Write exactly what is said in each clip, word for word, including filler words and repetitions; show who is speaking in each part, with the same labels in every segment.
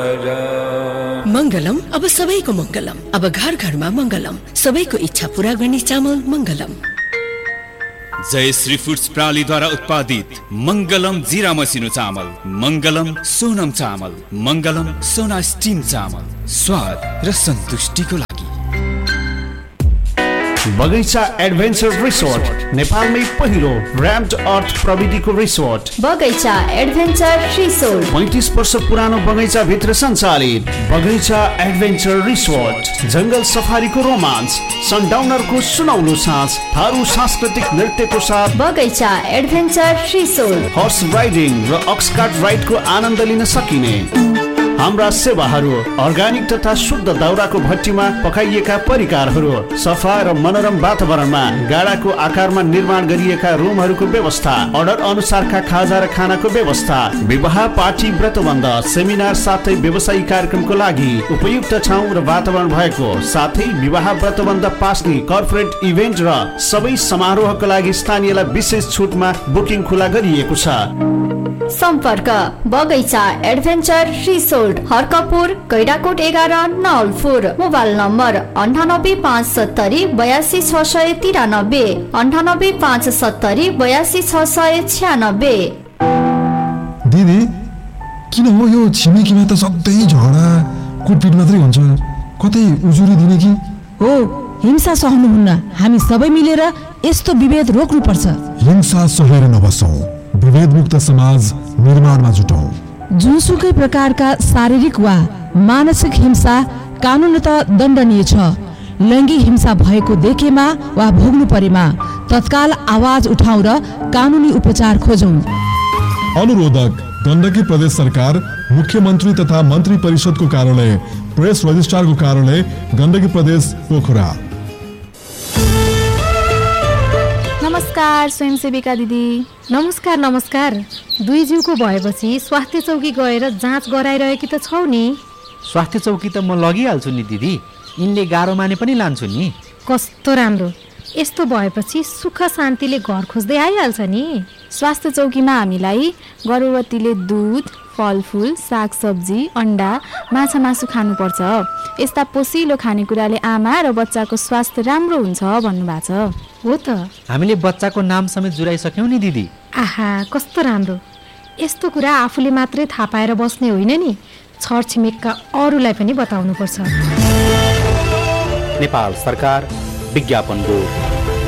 Speaker 1: मंगलम अब सबैको मंगलम, अब घर घरमा मंगलम, सबैको इच्छा पूरा गर्ने चामल मंगलम।
Speaker 2: जय श्री फूड्स प्रणालीद्वारा उत्पादित मंगलम जीरा मसिनो चामल, मंगलम सोनम चामल, मंगलम सोना स्टीम चामल, स्वाद र सन्तुष्टिको लागि।
Speaker 3: बगैंचा एडभेन्चर रिसोर्ट नेपालमै पहिलो र्याम्ड अर्थ प्रविधिको रिसोर्ट
Speaker 4: बगैंचा एडभेन्चर रिसोर्ट
Speaker 3: पैंतीस वर्ष पुरानो बगैंचा भित्र सञ्चालित बगैंचा एडभेन्चर रिसोर्ट। जंगल सफारीको रोमान्स, सनडाउनरको सुनौलो साँझ, थारू सांस्कृतिक नृत्यको साथ
Speaker 4: बगैंचा एडभेन्चर रिसोर्ट।
Speaker 3: हर्स राइडिङ र अक्सकार्ट राइडको आनन्द लिन सकिने हाम्रा सेवाहरू अर्ग्यानिक तथा शुद्ध दाउराको भट्टीमा पकाइएका परिकारहरू, सफा र मनोरम वातावरणमा गाडाको आकारमा निर्माण गरिएका रुमहरूको व्यवस्था, अर्डर अनुसारका खाजा र खानाको व्यवस्था, विवाह पार्टी व्रतबन्ध सेमिनार साथै व्यवसायिक कार्यक्रमको लागि उपयुक्त ठाउँ र वातावरण भएको साथै विवाह व्रतबन्ध पास्ने कर्पोरेट इभेन्ट र सबै समारोहको लागि स्थानीयलाई विशेष छुटमा बुकिङ खुला गरिएको छ।
Speaker 4: सम्पर्क बगैंचा एडभेन्चर रिसोर्ट, हर्कपुर, गैडाकोट एघार, नवलपुर। मोबाइल नम्बर अन्ठानब्बे पाँच सत्तरी बयासी छ सय तिरानब्बे, अन्ठानब्बे पाँच सत्तरी बयासी छ सय छ्यानब्बे।
Speaker 5: दिदी किन हो यो छिमेकीमा त सधैँ झगडा कुटपिट मात्रै हुन्छ, कतै उजुरी दिने कि
Speaker 6: हो? हिंसा सहनुहुन्न, हामी सबै मिलेर यस्तो विभेद रोक्नुपर्छ।
Speaker 5: हिंसा सहेर नबसौँ, विभेद मुक्त समाज निर्माणमा जुटौँ।
Speaker 6: जुनसुकै प्रकारका शारीरिक वा मानसिक हिंसा कानुनतः दण्डनीय छ। लैङ्गिक हिंसा भएको देखेमा वा भोग्नु परेमा तत्काल आवाज उठाउँ र कानुनी उपचार खोजौँ।
Speaker 5: अनुरोधक गण्डकी प्रदेश सरकार, मुख्यमन्त्री तथा मन्त्री परिषदको कार्यालय, प्रेस रजिस्ट्रारको कार्यालय, गण्डकी प्रदेश पोखरा।
Speaker 7: नमस्कार स्वयंसेविका दिदी।
Speaker 8: नमस्कार नमस्कार। दुई जिउको भएपछि स्वास्थ्य चौकी गएर जाँच गराइरहेकी त छौ नि?
Speaker 9: स्वास्थ्य चौकी त म लगिहाल्छु नि दिदी, यिनले गाह्रो माने पनि लान्छु नि।
Speaker 8: कस्तो राम्रो, यस्तो भएपछि सुख शान्तिले घर खोज्दै आइहाल्छ नि।
Speaker 7: स्वास्थ्य चौकीमा हामीलाई गर्भवतीले दुध, फलफुल, सागसब्जी, अन्डा, माछा मासु खानुपर्छ। यस्ता पोसिलो खानेकुराले आमा र बच्चाको स्वास्थ्य राम्रो हुन्छ भन्नुभएको छ।
Speaker 8: हो त,
Speaker 9: हामीले बच्चाको नाम समेत जुराइसक्यौँ नि दिदी।
Speaker 8: आहा कस्तो राम्रो। यस्तो कुरा आफूले मात्रै थाहा पाएर बस्ने होइन नि, छरछिमेकका अरूलाई पनि बताउनुपर्छ।
Speaker 10: नेपाल सरकार विज्ञापन बोर्ड।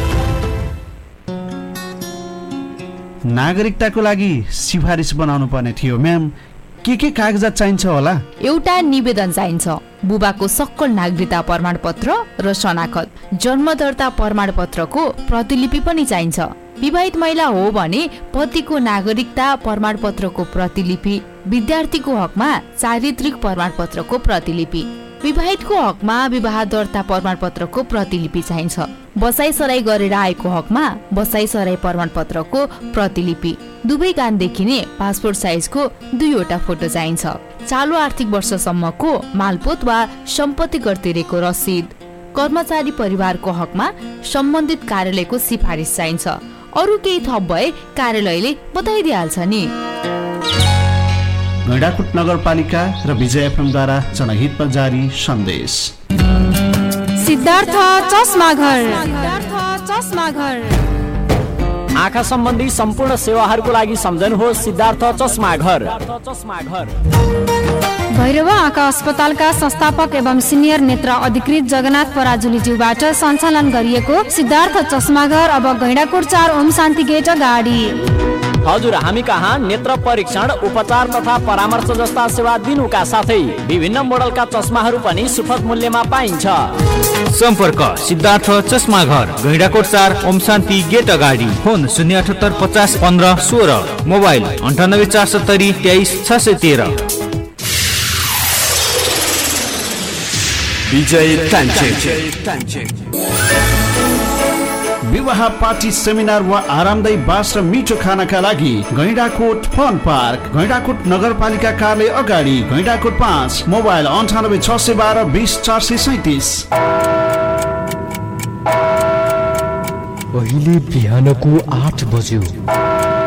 Speaker 3: नागरिकताको लागि सिफारिस बनाउनु पर्ने थियो म्याम, के के कागजात चाहिन्छ होला?
Speaker 11: एउटा निवेदन चाहिन्छ, बुबाको सक्कल नागरिकता प्रमाणपत्र र शनाखत, जन्म दर्ता प्रमाणपत्रको प्रतिलिपि पनि चाहिन्छ। विवाहित महिला हो भने पतिको नागरिकता प्रमाणपत्रको प्रतिलिपि, विद्यार्थीको हकमा चारित्रिक प्रमाणपत्रको प्रतिलिपि, विवाहितको हकमा विवाह दर्ता प्रमाणपत्रको प्रतिलिपि चाहिन्छ। बसाइसराई गरेर आएको हकमा बसाइसराई प्रमाणपत्रको प्रतिलिपि, दुवै कान देखिने पासपोर्ट साइजको दुईवटा फोटो चाहिन्छ। चालु आर्थिक वर्षसम्मको मालपोत वा सम्पत्ति कर तिरेको रसिद, कर्मचारी परिवारको हकमा सम्बन्धित कार्यालयको सिफारिस चाहिन्छ। अरू केही थप भए कार्यालयले बताइदिइहाल्छ नि।
Speaker 3: गैंडाकोट नगरपालिका र विजय एफएमद्वारा जनहितमा जारी सन्देश।
Speaker 12: सिद्धार्थ चस्मा घर। चस्मा घर
Speaker 13: आँखा सम्बन्धी सम्पूर्ण सेवाहरूको लागि सम्झनुहोस् सिद्धार्थ चस्मा घर।
Speaker 12: भैरव आँखा अस्पतालका संस्थापक एवं सिनियर नेत्र अधिकृत जगन्नाथ पराजुलीज्यूबाट सञ्चालन गरिएको सिद्धार्थ चस्मा घर अब गैंडाकोट चार ओम शान्ति गेट अगाडि।
Speaker 13: हजुर, हामी कहाँ नेत्र परीक्षण, उपचार तथा परामर्श जस्ता सेवा दिनुका साथै विभिन्न मोडलका चस्माहरू पनि सुपथ मूल्यमा पाइन्छ।
Speaker 14: सम्पर्क सिद्धार्थ चस्मा घर, गैंडाकोट चार ओम शान्ति गेट अगाडि। फोन शून्य अठहत्तर पचास पन्ध्र सोह्र, मोबाइल अन्ठानब्बे चार सत्तरी तेइस छ सय तेह्र।
Speaker 3: विजय ट्यान्चेक विवाह पार्टी सेमिनार वा आरामदायी बास र मिठो खानाका लागि गैंडाकोट फन पार्क, गैंडाकोट नगरपालिका कार्यालय अगाडि, गैंडाकोट पाँच। मोबाइल अन्ठानब्बे छ सय बाह्र बिस चार सय सैतिस।
Speaker 15: अहिले बिहानको आठ बज्यो।